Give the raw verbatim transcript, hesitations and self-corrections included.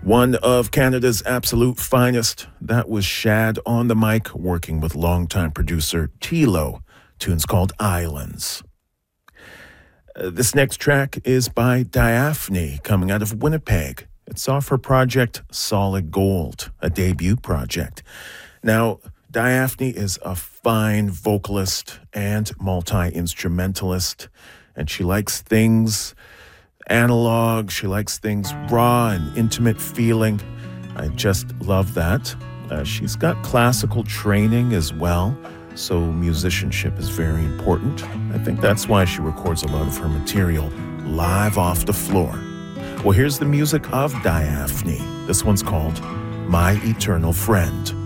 One of Canada's absolute finest. That was Shad on the mic, working with longtime producer Tilo. Tune's called Islands. Uh, this next track is by Diaphne, coming out of Winnipeg. It's off her project Solid Gold, a debut project. Now, Diaphne is a fine vocalist and multi-instrumentalist, and she likes things analog. She likes things raw and intimate feeling. I just love that. Uh, she's got classical training as well, so musicianship is very important. I think that's why she records a lot of her material live off the floor. Well, here's the music of Diaphne. This one's called My Eternal Friend.